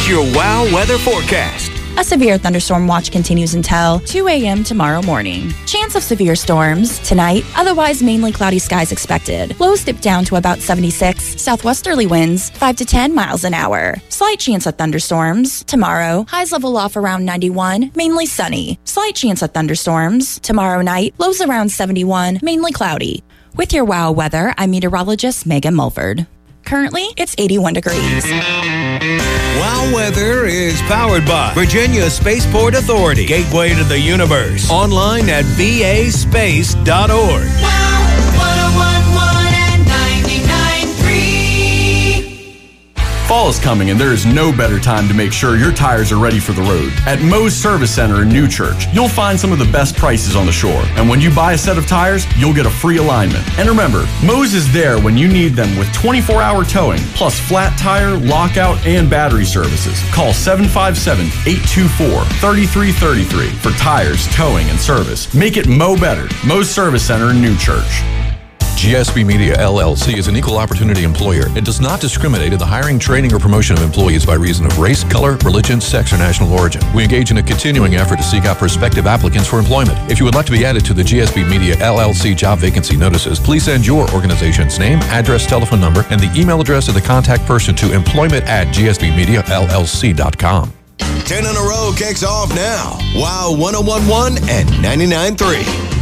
your WOW weather forecast. A severe thunderstorm watch continues until 2 a.m. tomorrow morning. Chance of severe storms tonight, otherwise mainly cloudy skies expected. Lows dip down to about 76. Southwesterly winds 5 to 10 miles an hour. Slight chance of thunderstorms tomorrow. Highs level off around 91, mainly sunny. Slight chance of thunderstorms tomorrow night. Lows around 71, mainly cloudy. With your WOW weather, I'm meteorologist Megan Mulford. Currently, it's 81 degrees. WOW weather is powered by Virginia Spaceport Authority, gateway to the universe. Online at vaspace.org. WOW 1011 and 99.3. Fall is coming and there is no better time to make sure your tires are ready for the road. At Moe's Service Center in New Church, you'll find some of the best prices on the shore. And when you buy a set of tires, you'll get a free alignment. And remember, Moe's is there when you need them with 24-hour towing, plus flat tire, lockout, and battery services. Call 757-824-3333 for tires, towing, and service. Make it Moe better. Moe's Service Center in New Church. GSB Media LLC is an equal opportunity employer and does not discriminate in the hiring, training, or promotion of employees by reason of race, color, religion, sex, or national origin. We engage in a continuing effort to seek out prospective applicants for employment. If you would like to be added to the GSB Media LLC job vacancy notices, please send your organization's name, address, telephone number, and the email address of the contact person to employment@gsbmediallc.com. 10 in a row kicks off now. WOW 1011 and 99.3.